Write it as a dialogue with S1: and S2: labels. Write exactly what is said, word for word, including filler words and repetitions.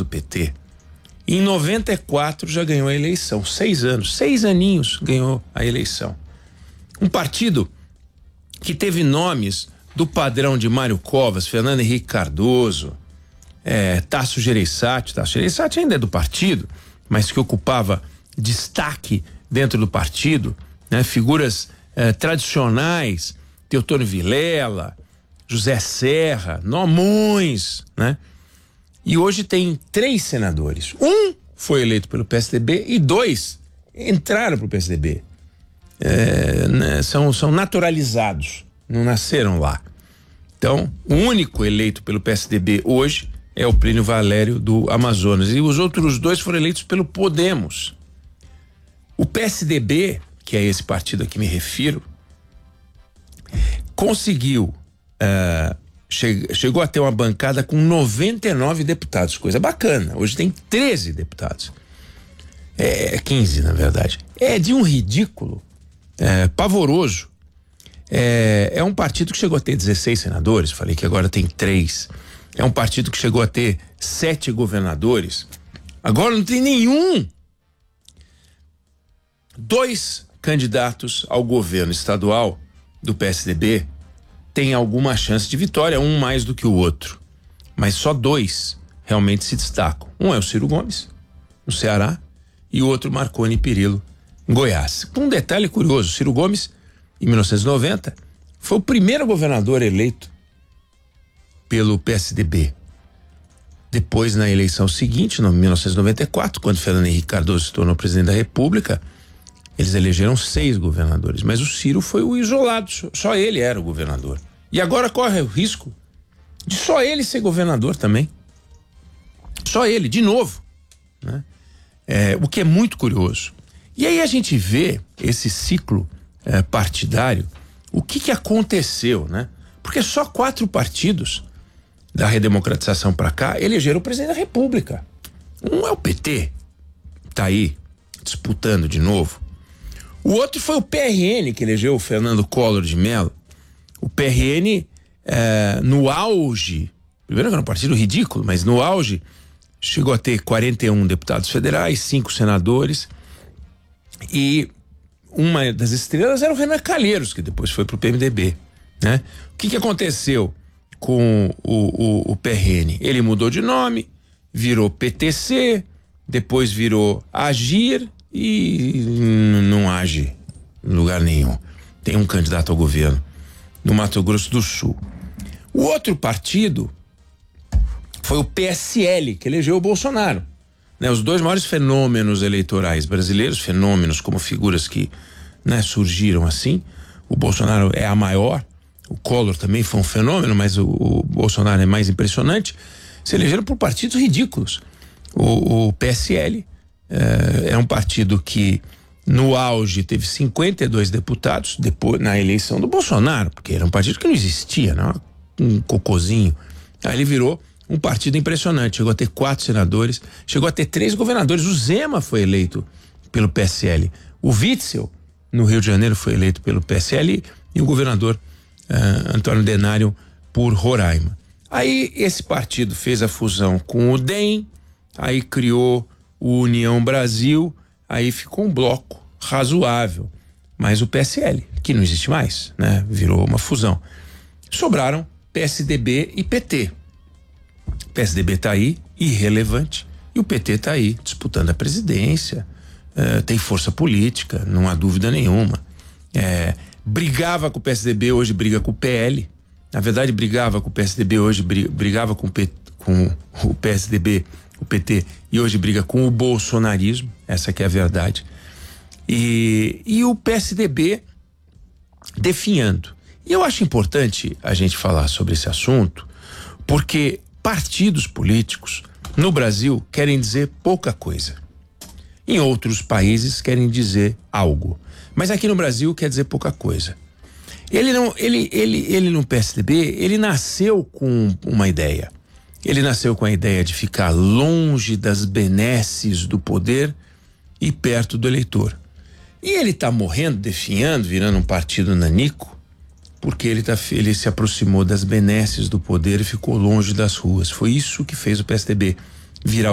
S1: do P T. Em noventa e quatro já ganhou a eleição, seis anos, seis aninhos ganhou a eleição. Um partido que teve nomes do padrão de Mário Covas, Fernando Henrique Cardoso, é, Tasso Gereissati. Tasso Gereissati ainda é do partido, mas que ocupava destaque dentro do partido, né? Figuras é, tradicionais, Teotônio Vilela, José Serra, Nomões, né? E hoje tem três senadores. Um foi eleito pelo P S D B e dois entraram pro P S D B. É, né, são, são naturalizados, não nasceram lá. Então, o único eleito pelo P S D B hoje é o Plínio Valério do Amazonas. E os outros dois foram eleitos pelo Podemos. O P S D B, que é esse partido a que me refiro, conseguiu, uh, che- chegou a ter uma bancada com noventa e nove deputados, coisa bacana. Hoje tem treze deputados. É quinze, na verdade. É de um ridículo é, pavoroso. É, é um partido que chegou a ter dezesseis senadores, falei que agora tem três. É um partido que chegou a ter sete governadores, agora não tem nenhum. Dois candidatos ao governo estadual do P S D B têm alguma chance de vitória, um mais do que o outro, mas só dois realmente se destacam. Um é o Ciro Gomes, no Ceará, e o outro Marconi Perillo, em Goiás. Com um detalhe curioso, Ciro Gomes, em mil novecentos e noventa, foi o primeiro governador eleito pelo P S D B. Depois, na eleição seguinte, em mil novecentos e noventa e quatro, quando Fernando Henrique Cardoso se tornou presidente da República, eles elegeram seis governadores, mas o Ciro foi o isolado, só ele era o governador. E agora corre o risco de só ele ser governador também. Só ele, de novo, né? É, o que é muito curioso. E aí a gente vê esse ciclo é, partidário, o que que aconteceu, né? Porque só quatro partidos da redemocratização para cá elegeram o presidente da República. Um é o P T, tá aí disputando de novo. O outro foi o P R N, que elegeu o Fernando Collor de Mello. O P R N, é, no auge, primeiro que era um partido ridículo, mas no auge, chegou a ter quarenta e um deputados federais, cinco senadores, e uma das estrelas era o Renan Calheiros, que depois foi pro P M D B, né? O que que aconteceu com o, o, o P R N? Ele mudou de nome, virou P T C, depois virou Agir e não age em lugar nenhum. Tem um candidato ao governo no Mato Grosso do Sul. O outro partido foi o P S L, que elegeu o Bolsonaro, né? Os dois maiores fenômenos eleitorais brasileiros, fenômenos como figuras que, né, surgiram assim. O Bolsonaro é a maior, o Collor também foi um fenômeno, mas o, o Bolsonaro é mais impressionante. Se elegeram por partidos ridículos. O, o P S L é, é um partido que no auge teve cinquenta e dois deputados depois na eleição do Bolsonaro, porque era um partido que não existia, não, um cocôzinho. Aí ele virou um partido impressionante, chegou a ter quatro senadores, chegou a ter três governadores. O Zema foi eleito pelo P S L, o Witzel no Rio de Janeiro foi eleito pelo P S L e o governador uh, Antônio Denário por Roraima. Aí esse partido fez a fusão com o D E M, aí criou o União Brasil, aí ficou um bloco razoável, mas o P S L, que não existe mais, né, virou uma fusão. Sobraram P S D B e P T. O P S D B tá aí, irrelevante, e o P T tá aí, disputando a presidência, uh, tem força política, não há dúvida nenhuma. É, brigava com o P S D B, hoje briga com o P L. Na verdade, brigava com o P S D B, hoje briga, brigava com, P, com o P S D B, o P T, e hoje briga com o bolsonarismo, essa que é a verdade. E, e o P S D B definhando. E eu acho importante a gente falar sobre esse assunto, porque partidos políticos no Brasil querem dizer pouca coisa. Em outros países querem dizer algo. Mas aqui no Brasil quer dizer pouca coisa. Ele não, ele, ele, ele no P S D B, ele nasceu com uma ideia. Ele nasceu com a ideia de ficar longe das benesses do poder e perto do eleitor. E ele tá morrendo, definhando, virando um partido nanico, porque ele, tá, ele se aproximou das benesses do poder e ficou longe das ruas. Foi isso que fez o P S D B virar